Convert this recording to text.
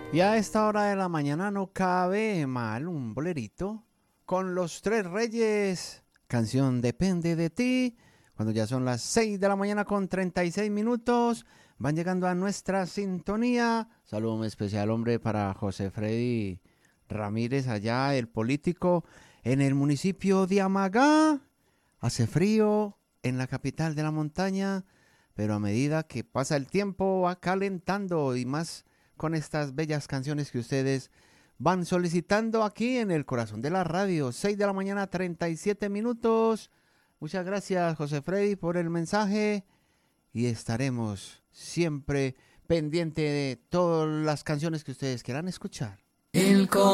Y a esta hora de la mañana no cabe mal un bolerito con los Tres Reyes. Canción Depende de ti. Cuando ya son las 6 de la mañana con 36 minutos. Van llegando a nuestra sintonía. Saludo muy especial, hombre, para José Freddy Ramírez, allá, el político, en el municipio de Amagá. Hace frío en la capital de la montaña, pero a medida que pasa el tiempo va calentando y más con estas bellas canciones que ustedes van solicitando aquí en el corazón de la radio. 6 de la mañana, 37 minutos. Muchas gracias, José Freddy, por el mensaje. Y estaremos siempre pendiente de todas las canciones que ustedes quieran escuchar.